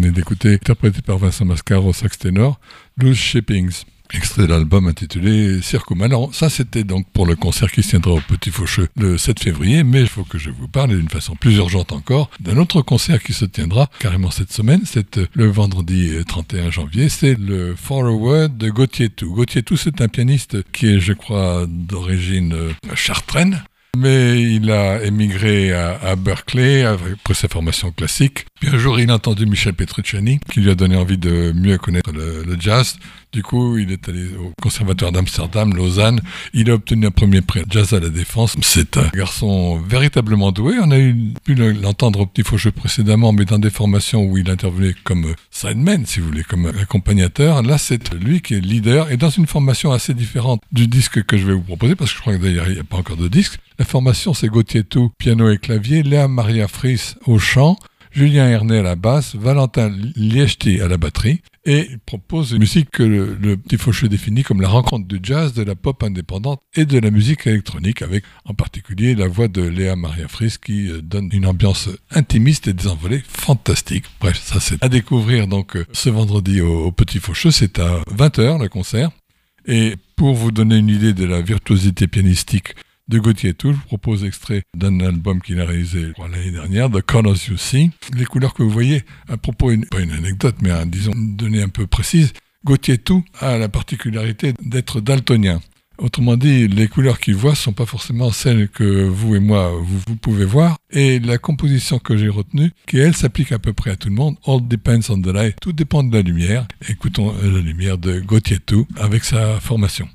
venez d'écouter, interprété par Vincent Mascaro au sax ténor, Loose Shippings, extrait de l'album intitulé Circum. Alors ça c'était donc pour le concert qui se tiendra au Petit Faucheux le 7 février, mais il faut que je vous parle d'une façon plus urgente encore d'un autre concert qui se tiendra carrément cette semaine, c'est le vendredi 31 janvier, c'est le Forward de Gauthier Tout. Gauthier Tout, c'est un pianiste qui est, je crois, d'origine chartraine, mais il a émigré à Berkeley après sa formation classique. Puis un jour, il a entendu Michel Petrucciani, qui lui a donné envie de mieux connaître le jazz. Du coup, il est allé au Conservatoire d'Amsterdam, Lausanne. Il a obtenu un premier prix jazz à la Défense. C'est un garçon véritablement doué. On a pu l'entendre au Petit Faucheux précédemment, mais dans des formations où il intervenait comme sideman, si vous voulez, comme accompagnateur. Là, c'est lui qui est leader et dans une formation assez différente du disque que je vais vous proposer, parce que je crois que d'ailleurs, il n'y a pas encore de disque. La formation, c'est Gauthier Tout, piano et clavier, Léa Maria Fries au chant, Julien Hernet à la basse, Valentin Liechti à la batterie, et il propose une musique que le Petit Faucheux définit comme la rencontre du jazz, de la pop indépendante et de la musique électronique, avec en particulier la voix de Léa Maria Fries qui donne une ambiance intimiste et désenvolée fantastique. Bref, ça c'est à découvrir donc ce vendredi au Petit Faucheux, c'est à 20h le concert. Et pour vous donner une idée de la virtuosité pianistique de Gauthier Tout, je vous propose extrait d'un album qu'il a réalisé l'année dernière, The Colors You See. Les couleurs que vous voyez, à propos, pas une anecdote, mais disons une donnée un peu précise, Gauthier Tout a la particularité d'être daltonien. Autrement dit, les couleurs qu'il voit ne sont pas forcément celles que vous et moi, vous pouvez voir. Et la composition que j'ai retenue, qui elle s'applique à peu près à tout le monde, All Depends on the Light, tout dépend de la lumière. Écoutons la lumière de Gauthier Tout avec sa formation.